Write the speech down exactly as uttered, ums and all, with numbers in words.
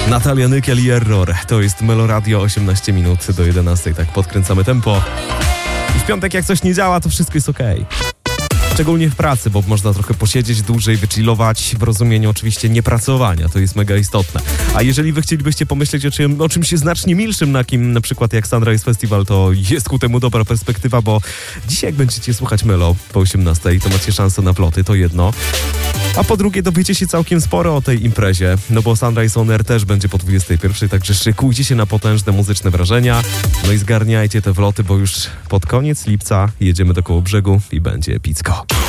Natalia Nykiel i Error. To jest Meloradio, osiemnaście minut do jedenastej. Tak podkręcamy tempo. I w piątek jak coś nie działa, to wszystko jest okej. Okay. Szczególnie w pracy, bo można trochę posiedzieć dłużej, wychillować w rozumieniu oczywiście niepracowania. To jest mega istotne. A jeżeli wy chcielibyście pomyśleć o, czym, o czymś znacznie milszym, na kim na przykład jak Sunrise Festival, to jest ku temu dobra perspektywa, bo dzisiaj jak będziecie słuchać Melo po osiemnastej, to macie szansę na ploty, to jedno. A po drugie dowiecie się całkiem sporo o tej imprezie, no bo Sunrise On Air też będzie po dwudziestej pierwszej, także szykujcie się na potężne muzyczne wrażenia. No i zgarniajcie te wloty, bo już pod koniec lipca jedziemy do Kołobrzegu i będzie epicko.